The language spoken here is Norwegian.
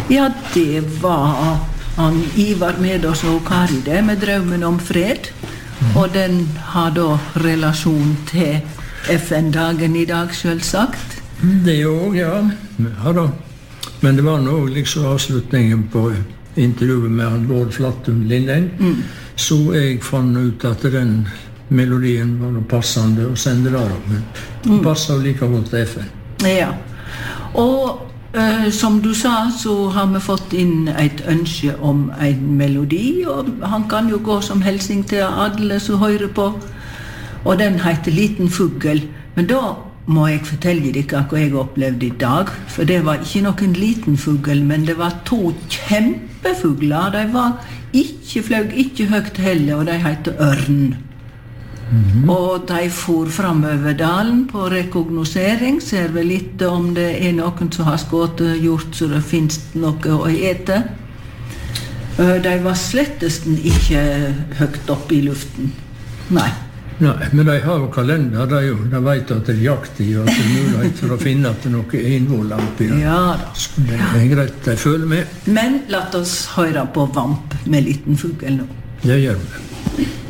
Ja, det var han Ivar med oss og Kari det, med drømmen om fred. Og den har da relasjon til FN-dagen I dag, selvsagt. Det jo, ja. Ja da. Men det var nog liksom avslutningen på intervjuet med han Lord Flattum Lindeng. Så jeg fant ut at den melodien var noe passende å sende der. Men den passet jo like godt til FN. Ja. Og som du sa, så har vi fått inn et ønske om en melodi, og han kan jo gå som helsing til alle som hører på. Og den heter Liten Fugl. Men da må jeg fortelle dere hva jeg opplevde I dag, for det var ikke noen liten fugl, men det var 2 kjempefugler. De var ikke fløy, ikke høyt heller, og de heter ørn. Og de for fremover dalen på rekognosering, ser vel litt om det noen som har skått gjort, så det finnes noe å ete. De var slettest ikke høyt opp I luften. Nei. Nei, men de har jo kalender, de vet at det jakt I, og at det mulighet for å finne at det noe innvoll oppi det. Ja da. Så det greit, de følger med. Men la oss høre på Vamp med Liten Fugl nå. Det gjør vi.